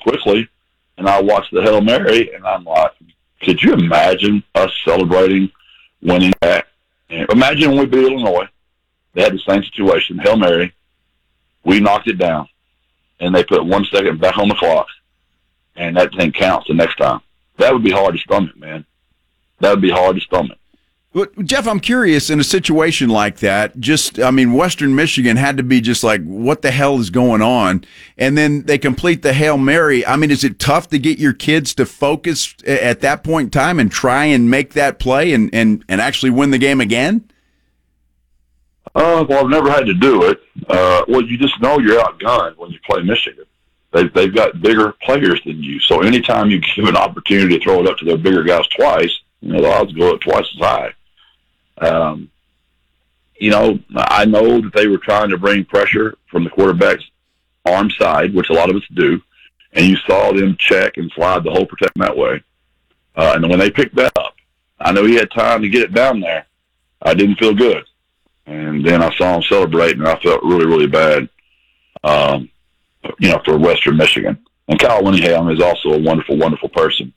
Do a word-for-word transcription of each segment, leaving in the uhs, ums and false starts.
quickly, and I watched the Hail Mary, and I'm like, could you imagine us celebrating winning that? And imagine when we beat Illinois. They had the same situation, Hail Mary. We knocked it down, and they put one second back on the clock, and that thing counts the next time. That would be hard to stomach, man. That would be hard to stomach. Well, Jeff, I'm curious, in a situation like that, just, I mean, Western Michigan had to be just like, what the hell is going on? And then they complete the Hail Mary. I mean, is it tough to get your kids to focus at that point in time and try and make that play and, and, and actually win the game again? Uh, well, I've never had to do it. Uh, well, you just know you're outgunned when you play Michigan. They've, they've got bigger players than you. So anytime you give an opportunity to throw it up to their bigger guys twice, you know, the odds go up twice as high. Um, you know, I know that they were trying to bring pressure from the quarterback's arm side, which a lot of us do, and you saw them check and slide the whole protection that way. Uh, and when they picked that up, I know he had time to get it down there. I didn't feel good. And then I saw him celebrating, and I felt really, really bad, um, you know, for Western Michigan. And Kyle Winningham is also a wonderful, wonderful person.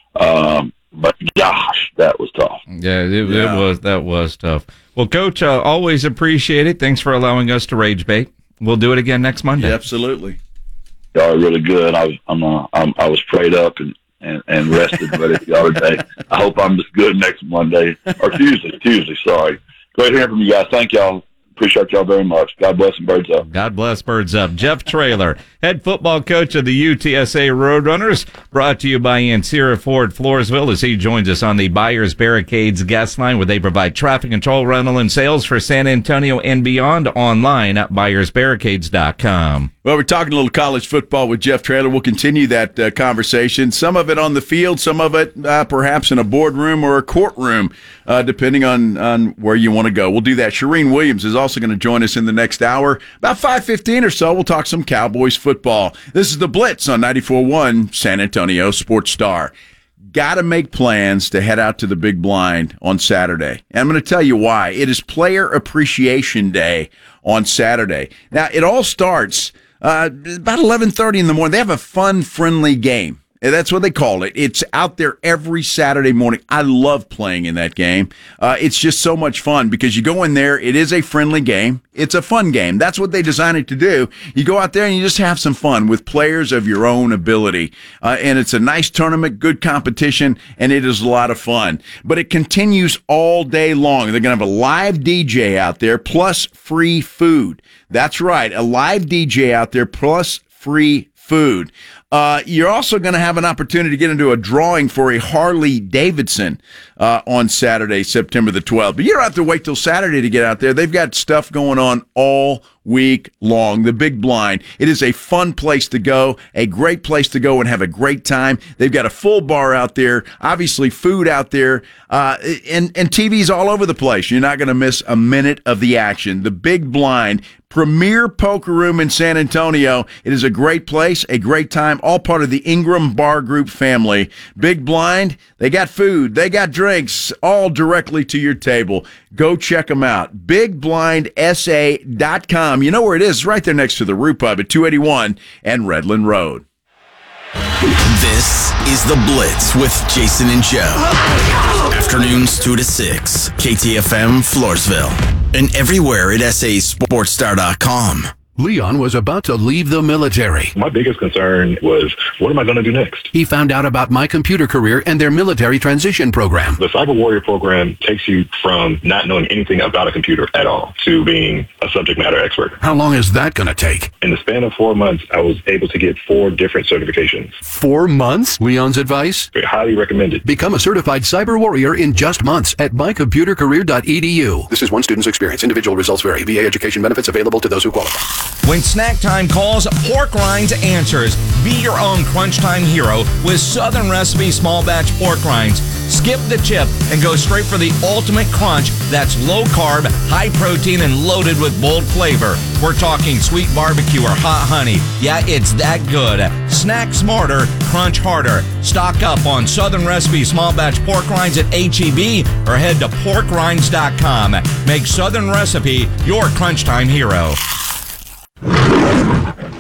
Um, But gosh, that was tough. Yeah, it, yeah. it was. That was tough. Well, Coach, uh, always appreciate it. Thanks for allowing us to rage bait. We'll do it again next Monday. Yeah, absolutely. Y'all are really good. I was, I'm, uh, I'm, I was prayed up and, and, and rested ready for the other day. I hope I'm as good next Monday or Tuesday. Tuesday, sorry. Great hearing from you guys. Thank y'all. Appreciate y'all very much. God bless and birds up. God bless birds up. Jeff Traylor, head football coach of the U T S A Roadrunners, brought to you by Ancira Ford Floresville as he joins us on the Buyers Barricades guest line, where they provide traffic control, rental, and sales for San Antonio and beyond, online at buyers barricades dot com. Well, we're talking a little college football with Jeff Traylor. We'll continue that uh, conversation. Some of it on the field, some of it uh, perhaps in a boardroom or a courtroom, uh, depending on, on where you want to go. We'll do that. Shireen Williams is also going to join us in the next hour. About five fifteen or so, we'll talk some Cowboys football. This is The Blitz on ninety-four point one San Antonio Sports Star. Got to make plans to head out to the Big Blind on Saturday. And I'm going to tell you why. It is Player Appreciation Day on Saturday. Now, it all starts uh, about eleven thirty in the morning. They have a fun, friendly game. That's what they call it. It's out there every Saturday morning. I love playing in that game. Uh, it's just so much fun because you go in there. It is a friendly game. It's a fun game. That's what they designed it to do. You go out there and you just have some fun with players of your own ability. Uh, and it's a nice tournament, good competition, and it is a lot of fun. But it continues all day long. They're going to have a live D J out there plus free food. That's right, a live D J out there plus free food. Uh, you're also going to have an opportunity to get into a drawing for a Harley Davidson uh, on Saturday, September the twelfth. But you don't have to wait till Saturday to get out there. They've got stuff going on all week long. The Big Blind. It is a fun place to go, a great place to go and have a great time. They've got a full bar out there, obviously food out there, uh, and, and T Vs all over the place. You're not going to miss a minute of the action. The Big Blind, premier poker room in San Antonio. It is a great place, a great time, all part of the Ingram Bar Group family. Big Blind, they got food, they got drinks, all directly to your table. Go check them out. big blind s a dot com. You know where it is? It's right there next to the Root Pub at two eighty-one and Redland Road. This is The Blitz with Jason and Joe. Afternoons two to six, K T F M Floresville, and everywhere at S A sports star dot com. Leon was about to leave the military. My biggest concern was, what am I going to do next? He found out about My Computer Career and their military transition program. The Cyber Warrior program takes you from not knowing anything about a computer at all to being a subject matter expert. How long is that going to take? In the span of four months, I was able to get four different certifications. Four months? Leon's advice? Highly recommended. Become a certified cyber warrior in just months at my computer career dot e d u. This is one student's experience. Individual results vary. V A education benefits available to those who qualify. When snack time calls, Pork Rinds answers. Be your own crunch time hero with Southern Recipe small batch pork rinds. Skip the chip and go straight for the ultimate crunch that's low carb, high protein, and loaded with bold flavor. We're talking sweet barbecue or hot honey. Yeah, it's that good. Snack smarter, crunch harder. Stock up on Southern Recipe small batch pork rinds at H E B or head to pork rinds dot com. Make Southern Recipe your crunch time hero.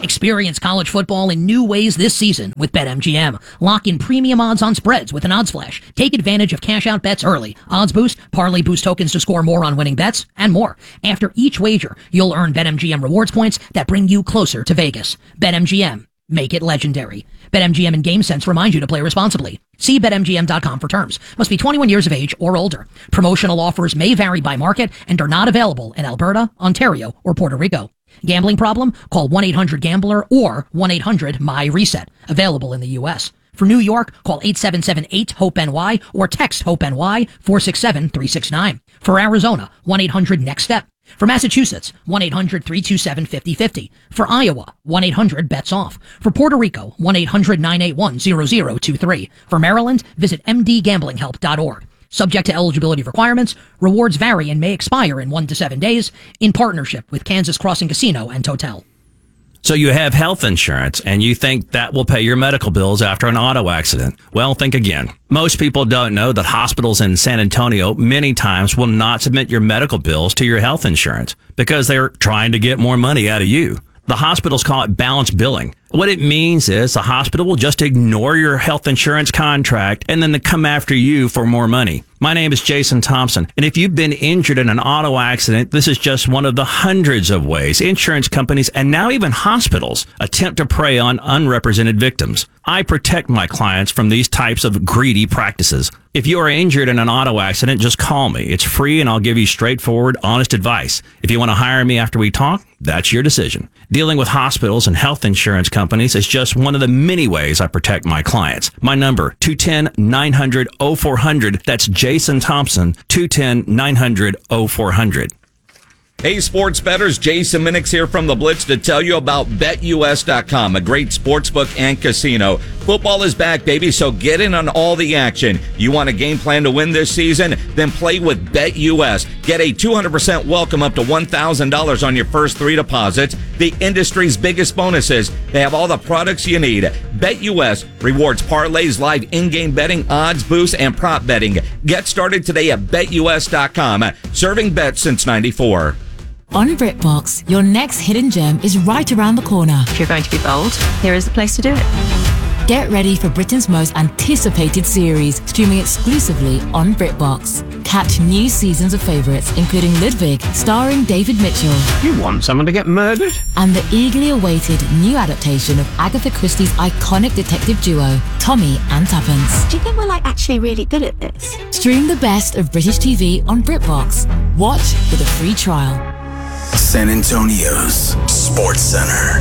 Experience college football in new ways this season with BetMGM. Lock in premium odds on spreads with an odds flash. Take advantage of cash out bets early, odds boost, parlay boost tokens to score more on winning bets, and more. After each wager, you'll earn BetMGM rewards points that bring you closer to Vegas. BetMGM. Make it legendary. BetMGM and GameSense remind you to play responsibly. See Bet M G M dot com for terms. Must be twenty-one years of age or older. Promotional offers may vary by market and are not available in Alberta, Ontario, or Puerto Rico. Gambling problem? Call one eight hundred gambler or one eight hundred M Y reset. Available in the U S. For New York, call eight seven seven eight hope N Y or text HOPE-NY four six seven three six nine. For Arizona, one eight hundred next step. For Massachusetts, one eight hundred three two seven five zero five zero. For Iowa, one eight hundred bets off. For Puerto Rico, one eight hundred nine eight one zero zero two three. For Maryland, visit m d gambling help dot org. Subject to eligibility requirements, rewards vary and may expire in one to seven days in partnership with Kansas Crossing Casino and Hotel. So you have health insurance and you think that will pay your medical bills after an auto accident. Well, think again. Most people don't know that hospitals in San Antonio many times will not submit your medical bills to your health insurance because they're trying to get more money out of you. The hospitals call it balance billing. What it means is the hospital will just ignore your health insurance contract and then they come after you for more money. My name is Jason Thompson, and if you've been injured in an auto accident, this is just one of the hundreds of ways insurance companies and now even hospitals attempt to prey on unrepresented victims. I protect my clients from these types of greedy practices. If you are injured in an auto accident, just call me. It's free and I'll give you straightforward, honest advice. If you want to hire me after we talk, that's your decision. Dealing with hospitals and health insurance companies is just one of the many ways I protect my clients. My number, two one zero, nine hundred, oh four hundred. That's Jason Thompson, two one zero, nine hundred, oh four hundred. Hey, sports bettors, Jason Minix here from the Blitz to tell you about Bet U S dot com, a great sportsbook and casino. Football is back, baby, so get in on all the action. You want a game plan to win this season? Then play with BetUS. Get a two hundred percent welcome up to one thousand dollars on your first three deposits. The industry's biggest bonuses. They have all the products you need. BetUS rewards parlays, live in-game betting, odds boosts, and prop betting. Get started today at Bet U S dot com. Serving bets since ninety-four. On BritBox, your next hidden gem is right around the corner. If you're going to be bold, here is the place to do it. Get ready for Britain's most anticipated series, streaming exclusively on BritBox. Catch new seasons of favourites, including Ludwig, starring David Mitchell. You want someone to get murdered? And the eagerly awaited new adaptation of Agatha Christie's iconic detective duo, Tommy and Tuppence. Do you think we're like actually really good at this? Stream the best of British T V on BritBox. Watch with a free trial. San Antonio's Sports Center.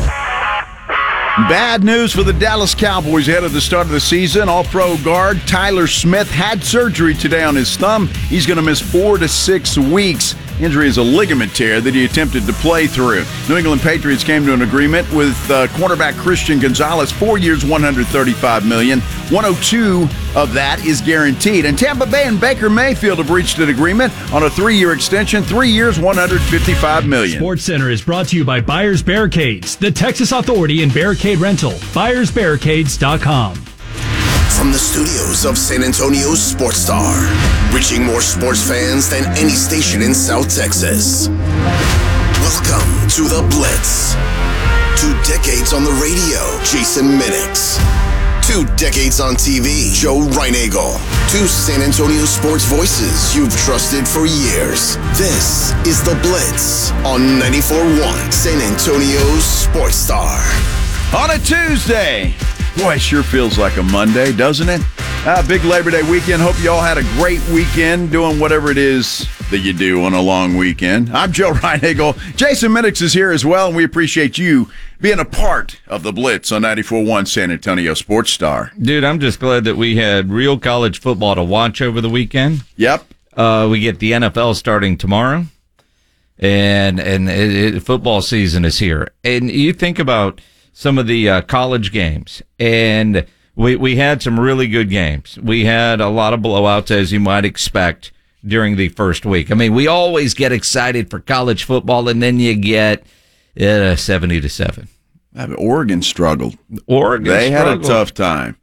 Bad news for the Dallas Cowboys ahead of the start of the season. All-pro guard Tyler Smith had surgery today on his thumb. He's going to miss four to six weeks. Injury is a ligament tear that he attempted to play through. New England Patriots came to an agreement with uh, cornerback Christian Gonzalez, four years, one hundred thirty-five million dollars. one hundred two of that is guaranteed. And Tampa Bay and Baker Mayfield have reached an agreement on a three-year extension, three years, one hundred fifty-five million dollars. Sports Center is brought to you by Buyers Barricades, the Texas Authority in barricade rental. buyers barricades dot com. From the studios of San Antonio's Sports Star, reaching more sports fans than any station in South Texas. Welcome to The Blitz. Two decades on the radio, Jason Minix. Two decades on T V, Joe Reinagel. Two San Antonio sports voices you've trusted for years. This is The Blitz on ninety-four point one San Antonio's Sports Star. On a Tuesday. Boy, it sure feels like a Monday, doesn't it? Uh, big Labor Day weekend. Hope you all had a great weekend doing whatever it is that you do on a long weekend. I'm Joe Reinagel. Jason Minix is here as well, and we appreciate you being a part of the Blitz on ninety-four point one San Antonio Sports Star. Dude, I'm just glad that we had real college football to watch over the weekend. Yep. Uh, we get the N F L starting tomorrow, and and it, it, football season is here. And you think about some of the uh, college games, and we we had some really good games. We had a lot of blowouts, as you might expect, during the first week. I mean, we always get excited for college football, and then you get uh, seventy to seven. Oregon struggled. Oregon They struggled. had a tough time.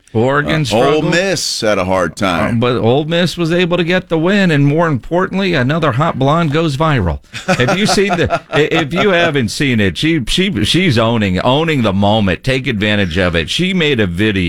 Oregon uh, struggled. Ole Miss had a hard time. Uh, but Ole Miss was able to get the win, and more importantly, another hot blonde goes viral. Have you seen the? If you haven't seen it, she she she's owning owning the moment. Take advantage of it. She made a video.